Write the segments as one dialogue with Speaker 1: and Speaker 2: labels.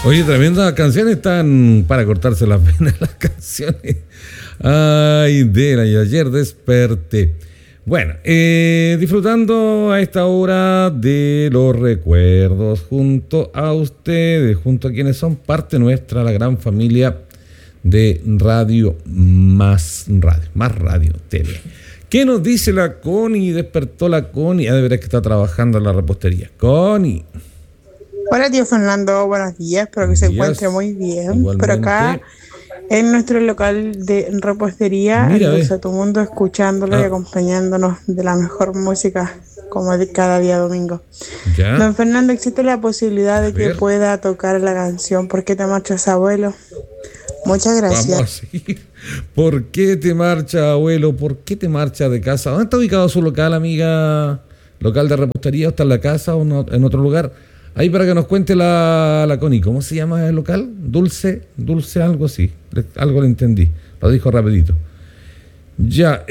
Speaker 1: Oye, tremendas canciones, están para cortarse las venas las canciones. Ay, y ayer desperté. Bueno, disfrutando a esta hora de los recuerdos junto a ustedes, junto a quienes son parte nuestra, la gran familia de Radio Más Radio TV. ¿Qué nos dice la Connie? Despertó la Connie. De veras que está trabajando en la repostería. Connie.
Speaker 2: Hola, tío Fernando. Buenos días. Espero que se encuentre muy bien.
Speaker 1: Igualmente.
Speaker 2: Por acá, en nuestro local de repostería, a tu mundo, escuchándolo y acompañándonos de la mejor música, como de cada día domingo.
Speaker 1: ¿Ya?
Speaker 2: Don Fernando, ¿existe la posibilidad de que pueda tocar la canción ¿Por qué te marchas, abuelo? Muchas gracias.
Speaker 1: Vamos a seguir. ¿Por qué te marcha, abuelo? ¿Por qué te marcha de casa? ¿Dónde está ubicado su local, amiga? ¿Local de repostería? ¿O está en la casa o no, en otro lugar? Ahí para que nos cuente la Connie. ¿Cómo se llama el local? Dulce, algo así. Algo le entendí. Lo dijo rapidito. Ya.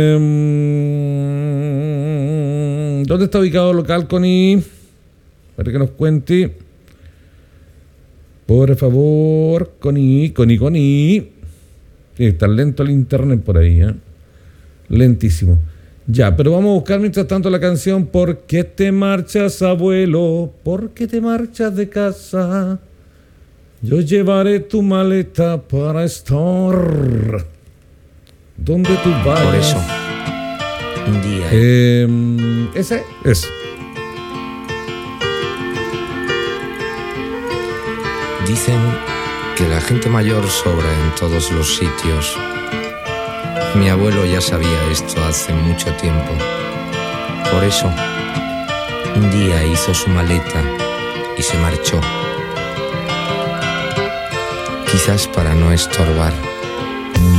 Speaker 1: ¿Dónde está ubicado el local, Connie? Para que nos cuente. Por favor, Connie. Está lento el internet por ahí, ¿eh? Lentísimo. Ya, pero vamos a buscar mientras tanto la canción ¿Por qué te marchas, abuelo? ¿Por qué te marchas de casa? Yo llevaré tu maleta para estar donde tú vayas.
Speaker 3: Por eso, un día...
Speaker 1: Ese.
Speaker 3: Dicen que la gente mayor sobra en todos los sitios. Mi abuelo ya sabía esto hace mucho tiempo. Por eso, un día hizo su maleta y se marchó. Quizás para no estorbar.